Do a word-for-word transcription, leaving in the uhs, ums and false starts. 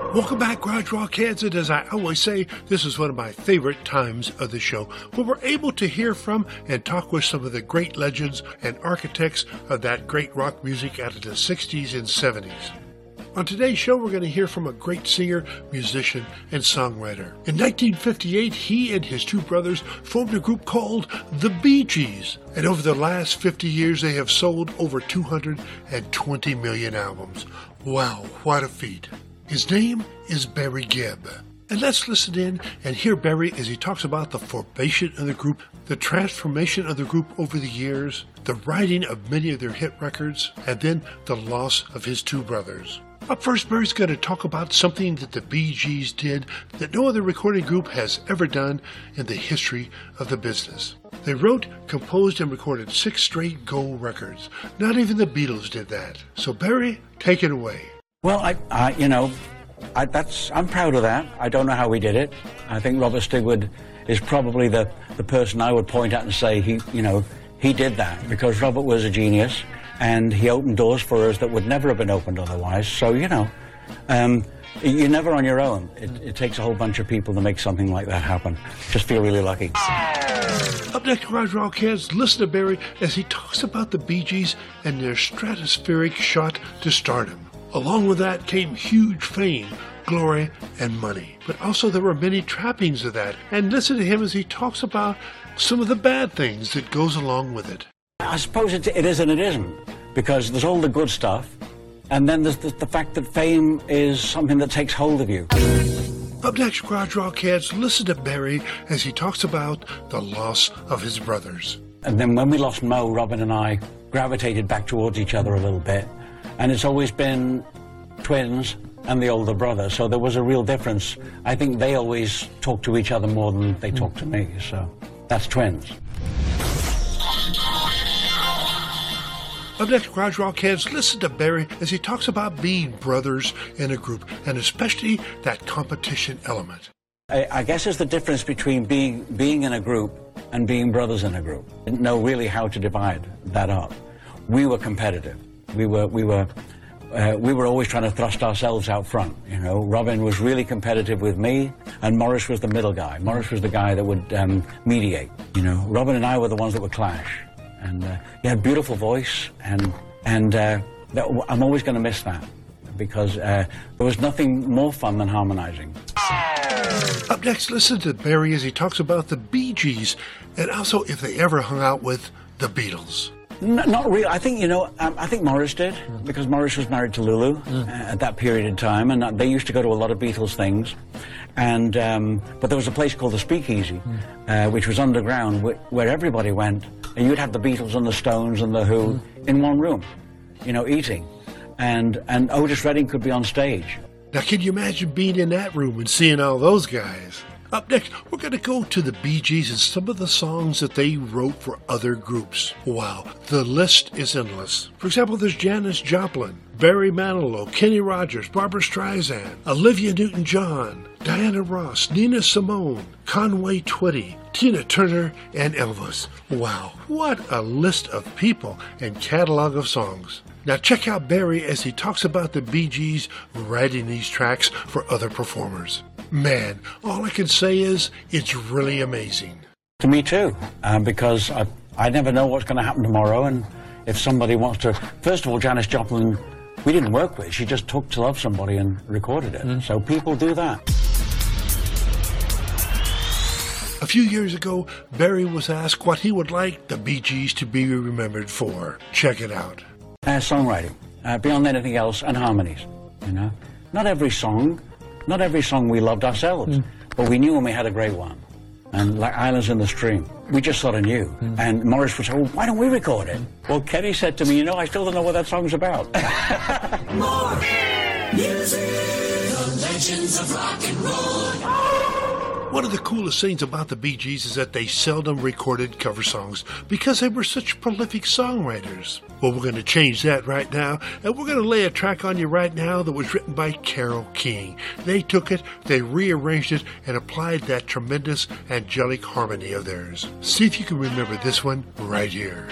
Welcome back, Garage Rock heads, and as I always say, this is one of my favorite times of the show, where we're able to hear from and talk with some of the great legends and architects of that great rock music out of the sixties and seventies. On today's show, we're going to hear from a great singer, musician, and songwriter. In nineteen fifty-eight, he and his two brothers formed a group called the Bee Gees, and over the last fifty years, they have sold over two hundred twenty million albums. Wow, what a feat. His name is Barry Gibb. And let's listen in and hear Barry as he talks about the formation of the group, the transformation of the group over the years, the writing of many of their hit records, and then the loss of his two brothers. Up first, Barry's going to talk about something that the Bee Gees did that no other recording group has ever done in the history of the business. They wrote, composed, and recorded six straight gold records. Not even the Beatles did that. So Barry, take it away. Well, I, I you know, I, that's, I'm proud of that. I don't know how we did it. I think Robert Stigwood is probably the, the person I would point at and say, he, you know, he did that, because Robert was a genius and he opened doors for us that would never have been opened otherwise. So, you know, um, you're never on your own. It, it takes a whole bunch of people to make something like that happen. Just feel really lucky. Up next, Garage Rock heads, listen to Barry as he talks about the Bee Gees and their stratospheric shot to stardom. Along with that came huge fame, glory, and money. But also there were many trappings of that. And listen to him as he talks about some of the bad things that goes along with it. I suppose it, it is and it isn't, because there's all the good stuff, and then there's the, the fact that fame is something that takes hold of you. Up next, Garage Rock heads, listen to Barry as he talks about the loss of his brothers. And then when we lost Mo, Robin and I gravitated back towards each other a little bit. And it's always been twins and the older brother, so there was a real difference. I think they always talk to each other more than they talk to me, so that's twins. Up next, Garage Rock heads, listen to Barry as he talks about being brothers in a group, and especially that competition element. I, I guess it's the difference between being, being in a group and being brothers in a group. I didn't know really how to divide that up. We were competitive. We were, we were, uh, we were always trying to thrust ourselves out front, you know. Robin was really competitive with me, and Morris was the middle guy. Morris was the guy that would um, mediate, you know. Robin and I were the ones that would clash. And uh, he had a beautiful voice, and, and uh, that, I'm always going to miss that, because uh, there was nothing more fun than harmonizing. Up next, listen to Barry as he talks about the Bee Gees, and also if they ever hung out with the Beatles. No, not really. I think, you know, um, I think Morris did, because Morris was married to Lulu mm. uh, at that period in time, and uh, they used to go to a lot of Beatles things. And um, but there was a place called the Speakeasy, mm. uh, which was underground, wh where everybody went, and you'd have the Beatles and the Stones and the Who mm. in one room, you know, eating, and and Otis Redding could be on stage. Now, can you imagine being in that room and seeing all those guys? Up next, we're going to go to the Bee Gees and some of the songs that they wrote for other groups. Wow, the list is endless. For example, there's Janis Joplin, Barry Manilow, Kenny Rogers, Barbra Streisand, Olivia Newton-John, Diana Ross, Nina Simone, Conway Twitty, Tina Turner, and Elvis. Wow, what a list of people and catalog of songs. Now check out Barry as he talks about the Bee Gees writing these tracks for other performers. Man, all I can say is it's really amazing. To me too, uh, because I, I never know what's going to happen tomorrow, and if somebody wants to... First of all, Janis Joplin, we didn't work with. She just took To Love Somebody and recorded it. Mm. So people do that. A few years ago, Barry was asked what he would like the Bee Gees to be remembered for. Check it out. Uh, songwriting, uh, beyond anything else, and harmonies, you know. Not every song, not every song we loved ourselves, mm. but we knew when we had a great one. And like Islands in the Stream, we just sort of knew. Mm. And Morris would say, well, why don't we record it? Mm. Well, Kenny said to me, you know, I still don't know what that song's about. More music, the legends of rock and roll. One of the coolest things about the Bee Gees is that they seldom recorded cover songs because they were such prolific songwriters. Well, we're going to change that right now, and we're going to lay a track on you right now that was written by Carole King. They took it, they rearranged it, and applied that tremendous angelic harmony of theirs. See if you can remember this one right here.